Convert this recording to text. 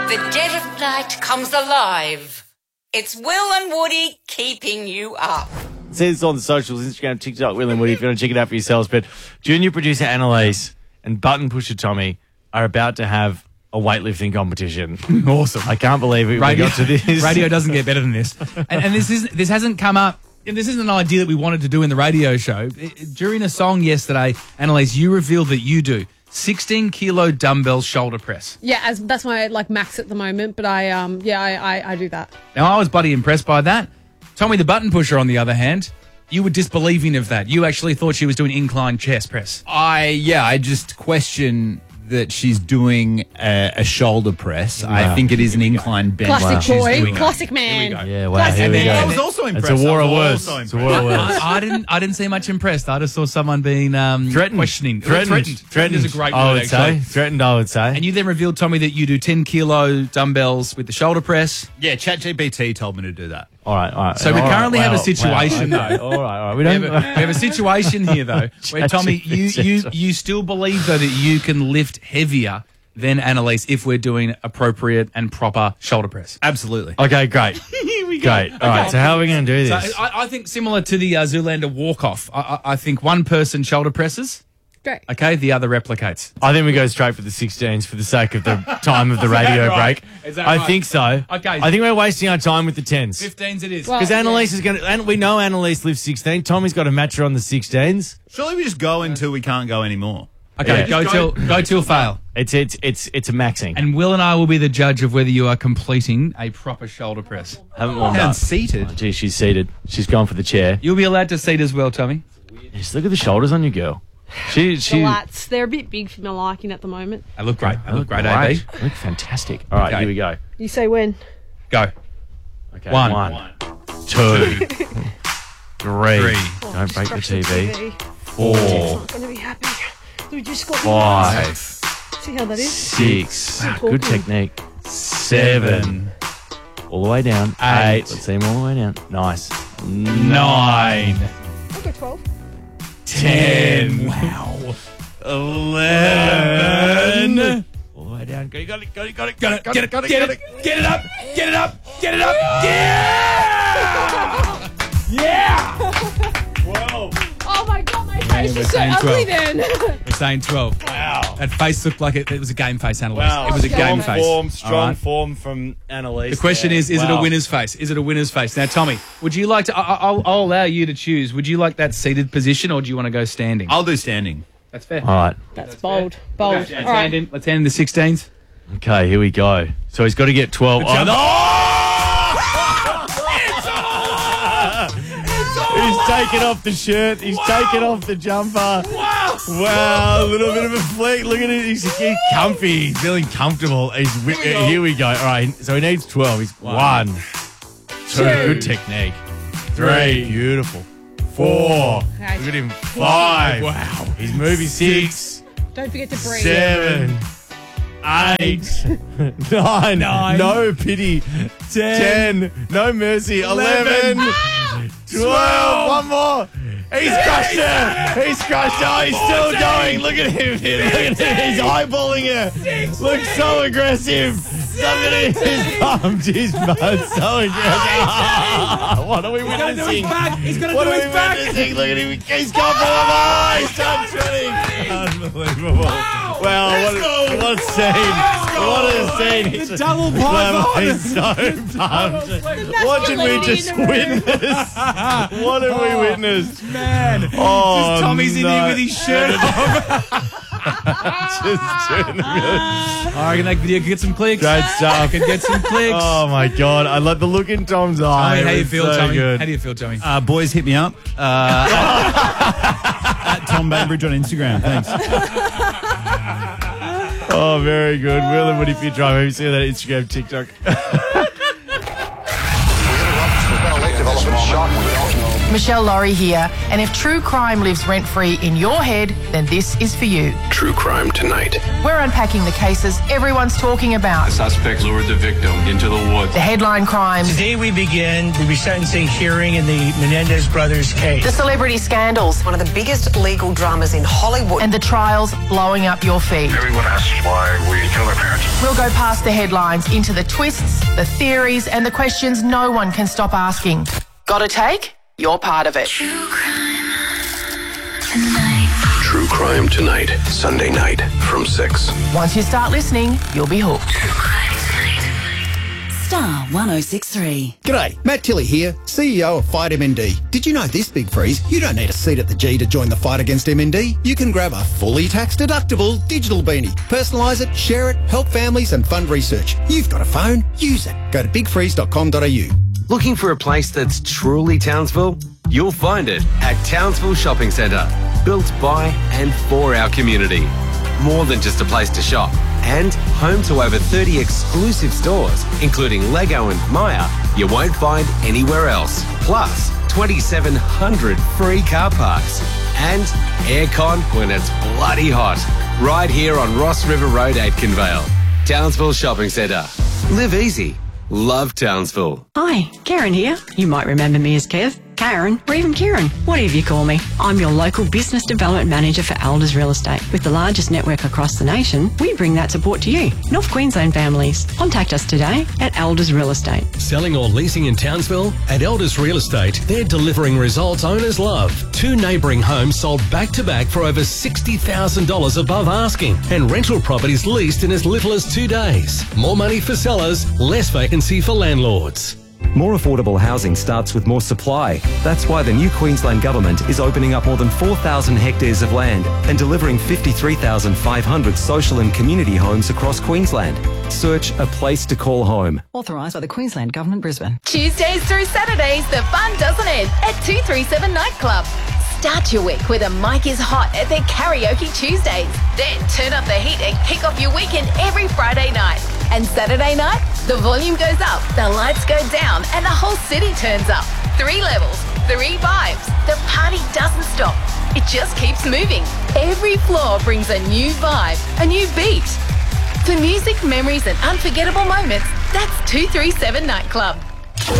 The dead of night comes alive. It's Will and Woody keeping you up. See this on the socials, Instagram, TikTok, Will and Woody, if you want to check it out for yourselves. But junior producer Annalise and button pusher Tommy are about to have a weightlifting competition. Awesome. I can't believe we got to this. Radio doesn't get better than this. And this hasn't come up. This isn't an idea that we wanted to do in the radio show. During a song yesterday, Annalise, you revealed that you do 16-kilo dumbbell shoulder press. Yeah, that's my max at the moment. But I do that. Now, I was bloody impressed by that. Tommy, the button pusher, on the other hand, you were disbelieving of that. You actually thought she was doing incline chest press. I just question that she's doing a shoulder press. Wow. I think it is an incline bench. Classic boy, doing classic man. Yeah, wow, here we go. I was also impressed. It's a war of words. It's a war of words. I didn't see much impressed. I just saw someone being questioning. Threatened. Threatened is a great I word, would actually. say. Threatened, I would say. And you then revealed, Tommy, that you do 10-kilo dumbbells with the shoulder press. Yeah, ChatGPT told me to do that. All right. So we currently have a situation, okay. though. All right. We We don't. have a situation here, though, where, Tommy, you still believe, though, that you can lift heavier than Annalise if we're doing appropriate and proper shoulder press. Absolutely. Okay, great. Here we go. Great. All right, so how are we going to do So this? I think similar to the Zoolander walk-off, I think one person shoulder presses, Great. okay, the other replicates. I think we go straight for the 16s for the sake of the time of the radio right? break. Is that I right? think so. Okay. I think we're wasting our time with the 10s. 15s it is. Well, Because Annalise is going to, and we know Annalise lifts 16. Tommy's got to match her on the 16s. Surely we just go until we can't go anymore. okay, yeah. go till fail. It's a maxing. And Will and I will be the judge of whether you are completing a proper shoulder press. Haven't warmed And up. seated. Oh, gee, she's seated. She's gone for the chair. You'll be allowed to seat as well, Tommy. Just look at the shoulders on you, girl. She The lats, they're a bit big for my liking at the moment. I look great. I look great, great. AB. Look fantastic. All right, Okay. here we go. You say when? Go. Okay, One. 2, 3. Three. Don't break the TV. 4, Not going to be happy. We just got 5, See how that is? 6. Talking. Good technique. 7. All the way down. 8. Let's see him all the way down. Nice. 9. I'll go 12. 10. Wow. 11. All the way down. Got it. Get it up. Yeah. 12. Oh my God, my face we're is so saying ugly 12. then. We're saying 12. Wow. That face looked like it was a game face, Annalise. Wow. It was a game Strong face. Strong All right? form from Annalise. The question is it a winner's face? Is it a winner's face? Now, Tommy, would you like to... I'll allow you to choose. Would you like that seated position or do you want to go standing? I'll do standing. That's fair. All right. That's bold. Bold. Let's All right. hand in the 16s. Okay, here we go. So he's got to get 12. Oh, jump. He's taken off the shirt. He's taken off the jumper. Wow, a little bit of a fleek. Look at it. He's comfy. He's feeling comfortable. Here we go. All right, so he needs 12. He's 1, 2. Good technique. 3. Beautiful. 4. Okay. Look at him. 5. Wow. He's moving. 6. Don't forget to breathe. 7. 8. 9. No pity. 10. No mercy. 11. 12. One more. He's crushed her. He's crushed her. Oh, he's still going. Look at him. Look at him. He's eyeballing her. Looks so aggressive. Somebody is pumped his butt. So aggressive. What are we witnessing? He's going What are we witnessing? Look at him. He's gone for the ball. He's done shooting. Unbelievable. Wow. What a scene. What a scene. The double python. He's so pumped. What did we just witness? What have we witnessed? Man. Oh, Just Tommy's in no. here with his shirt off. Just doing I reckon that video could get some clicks. Great stuff. Could get some clicks. Oh my God! I love the look in Tom's eye. Tommy, how It you was feel, so Tommy? good. How do you feel, Tommy? Boys, hit me up. At Tom Bainbridge on Instagram. Thanks. Oh, very good. Will and Woody for your drive. Have you seen that Instagram, TikTok? Development shock. We don't know. Michelle Laurie here, and if true crime lives rent-free in your head, then this is for you. True Crime Tonight. We're unpacking the cases everyone's talking about. The suspect lured the victim into the woods. The headline crimes. Today we begin the resentencing hearing in the Menendez brothers case. The celebrity scandals. One of the biggest legal dramas in Hollywood. And the trials blowing up your feed. Everyone asks why we kill our parents. We'll go past the headlines into the twists, the theories, and the questions no one can stop asking. Got a take? You're part of it. True Crime Tonight. Sunday night from 6. Once you start listening, you'll be hooked. Star 1063. G'day, Matt Tilley here, CEO of Fight MND. Did you know this, Big Freeze? You don't need a seat at the G to join the fight against MND. You can grab a fully tax-deductible digital beanie. Personalise it, share it, help families and fund research. You've got a phone, use it. Go to bigfreeze.com.au. Looking for a place that's truly Townsville? You'll find it at Townsville Shopping Centre. Built by and for our community. More than just a place to shop. And home to over 30 exclusive stores, including Lego and Maya, you won't find anywhere else. Plus, 2,700 free car parks. And aircon when it's bloody hot. Right here on Ross River Road, Aitkenvale. Townsville Shopping Centre. Live easy. Love Townsville. Hi, Karen here. You might remember me as Kev, Karen, or even Kieran, whatever you call me. I'm your local business development manager for Elders Real Estate. With the largest network across the nation, we bring that support to you, North Queensland families. Contact us today at Elders Real Estate. Selling or leasing in Townsville? At Elders Real Estate, they're delivering results owners love. 2 neighbouring homes sold back-to-back for over $60,000 above asking, and rental properties leased in as little as 2 days. More money for sellers, less vacancy for landlords. More affordable housing starts with more supply. That's why the new Queensland Government is opening up more than 4,000 hectares of land and delivering 53,500 social and community homes across Queensland. Search a place to call home. Authorised by the Queensland Government, Brisbane. Tuesdays through Saturdays, the fun doesn't end at 237 Nightclub. Start your week with a Mike is Hot at their Karaoke Tuesdays. Then turn up the heat and kick off your weekend every Friday night. And Saturday night, the volume goes up, the lights go down, and the whole city turns up. 3 levels, 3 vibes. The party doesn't stop. It just keeps moving. Every floor brings a new vibe, a new beat. For music, memories, and unforgettable moments, that's 237 Nightclub.